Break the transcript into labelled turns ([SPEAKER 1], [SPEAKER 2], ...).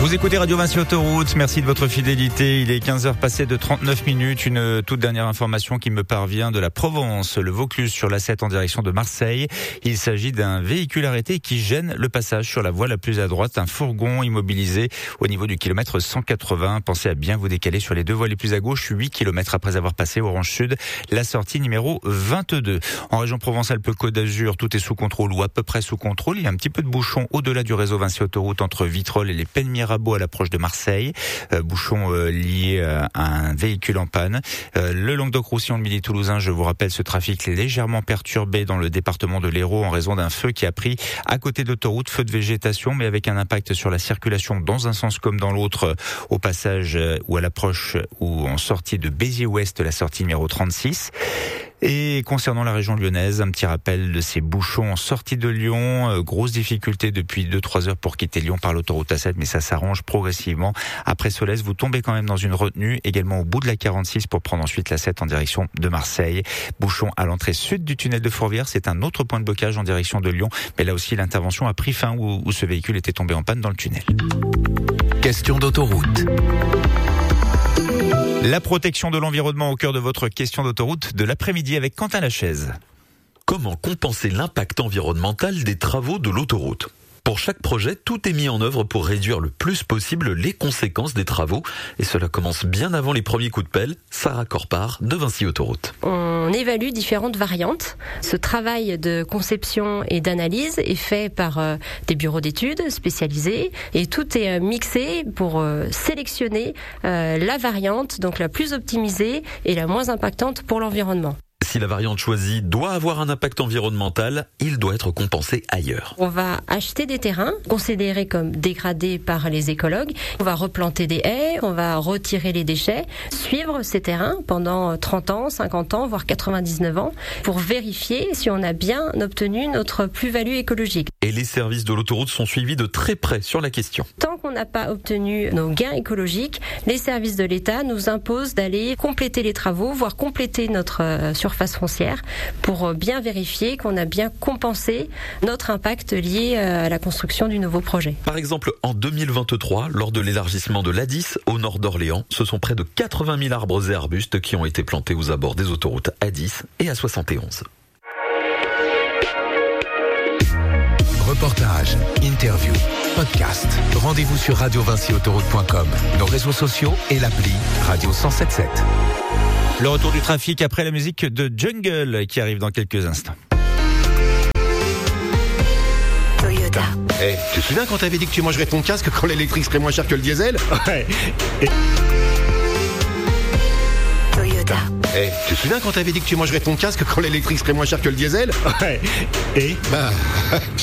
[SPEAKER 1] Vous écoutez Radio Vinci Autoroute, merci de votre fidélité. Il est 15h passé de 39 minutes. Une toute dernière information qui me parvient de la Provence, le Vaucluse sur l'A7 en direction de Marseille. Il s'agit d'un véhicule arrêté qui gêne le passage sur la voie la plus à droite. Un fourgon immobilisé au niveau du kilomètre 180. Pensez à bien vous décaler sur les deux voies les plus à gauche, 8 km après avoir passé Orange Sud, la sortie numéro 22. En région Provence-Alpes-Côte d'Azur, tout est sous contrôle ou à peu près sous contrôle. Il y a un petit peu de bouchon au-delà du réseau Vinci Autoroute entre Vitrolles et les Pennes-Mirabeau à l'approche de Marseille. Bouchon lié à un véhicule en panne. Le Languedoc-Roussillon, le Midi toulousain, je vous rappelle, ce trafic est légèrement perturbé dans le département de l'Hérault en raison d'un feu qui a pris à côté d'autoroute, feu de végétation, mais avec un impact sur la circulation dans un sens comme dans l'autre, au passage ou à l'approche ou en sortie de Béziers-Ouest, la sortie numéro 36. Et concernant la région lyonnaise, un petit rappel de ces bouchons en sortie de Lyon. Grosse difficulté depuis 2-3 heures pour quitter Lyon par l'autoroute A7, mais ça s'arrange progressivement. Après Solès, vous tombez quand même dans une retenue, également au bout de la 46 pour prendre ensuite la 7 en direction de Marseille. Bouchon à l'entrée sud du tunnel de Fourvière, c'est un autre point de blocage en direction de Lyon. Mais là aussi, l'intervention a pris fin où ce véhicule était tombé en panne dans le tunnel.
[SPEAKER 2] Question d'autoroute.
[SPEAKER 1] La protection de l'environnement au cœur de votre question d'autoroute de l'après-midi avec Quentin Lachaise.
[SPEAKER 3] Comment compenser l'impact environnemental des travaux de l'autoroute ? Pour chaque projet, tout est mis en œuvre pour réduire le plus possible les conséquences des travaux. Et cela commence bien avant les premiers coups de pelle. Sarah Corpart de Vinci Autoroute.
[SPEAKER 4] On évalue différentes variantes. Ce travail de conception et d'analyse est fait par des bureaux d'études spécialisés et tout est mixé pour sélectionner la variante, donc la plus optimisée et la moins impactante pour l'environnement.
[SPEAKER 3] Si la variante choisie doit avoir un impact environnemental, il doit être compensé ailleurs.
[SPEAKER 4] On va acheter des terrains considérés comme dégradés par les écologues. On va replanter des haies, on va retirer les déchets, suivre ces terrains pendant 30 ans, 50 ans, voire 99 ans, pour vérifier si on a bien obtenu notre plus-value écologique.
[SPEAKER 3] Et les services de l'autoroute sont suivis de très près sur la question.
[SPEAKER 4] Tant qu'on n'a pas obtenu nos gains écologiques, les services de l'État nous imposent d'aller compléter les travaux, voire compléter notre surface foncière pour bien vérifier qu'on a bien compensé notre impact lié à la construction du nouveau projet.
[SPEAKER 3] Par exemple, en 2023, lors de l'élargissement de l'A10 au nord d'Orléans, ce sont près de 80 000 arbres et arbustes qui ont été plantés aux abords des autoroutes A10 et A71.
[SPEAKER 2] Reportages, interviews, podcasts. Rendez-vous sur radiovinciautoroute.com, nos réseaux sociaux et l'appli Radio 107.7.
[SPEAKER 1] Le retour du trafic après la musique de Jungle qui arrive dans quelques instants.
[SPEAKER 5] Toyota. Tu te souviens quand t'avais dit que tu mangerais ton casque quand l'électrique serait moins cher que le diesel ? Ouais. Toyota. Tu te souviens quand t'avais dit que tu mangerais ton casque quand l'électrique serait moins cher que le diesel ? Ouais.